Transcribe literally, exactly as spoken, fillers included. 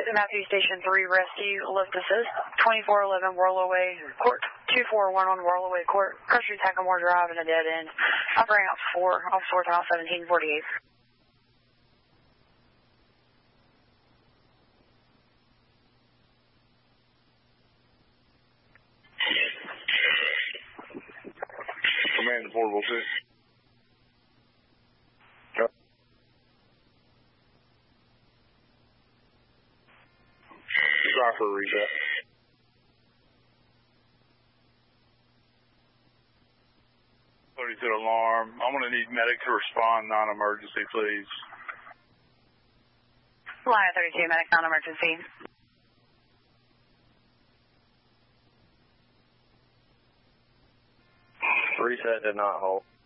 Matthew Station three Rescue, lift assist, twenty-four eleven Whirlaway Court, two four one on Whirlaway Court, Crusher Hackamore Drive in a dead end. Operating ops four, ops four, tile seventeen forty-eight. Command to portable six. Try for a reset. thirty-two alarm. I'm going to need medic to respond non-emergency, please. Line thirty-two, medic non-emergency. Reset did not hold.